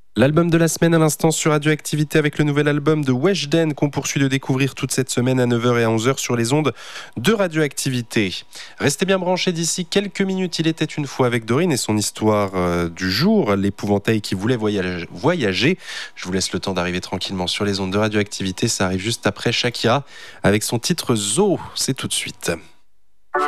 L'album de la semaine à l'instant sur Radioactivité avec le nouvel album de Weshden qu'on poursuit de découvrir toute cette semaine à 9h et à 11h sur les ondes de Radioactivité. Restez bien branchés d'ici quelques minutes. Il était une fois avec Dorine et son histoire du jour, l'épouvantail qui voulait voyager. Je vous laisse le temps d'arriver tranquillement sur les ondes de Radioactivité. Ça arrive juste après Shakira avec son titre Zo. C'est tout de suite.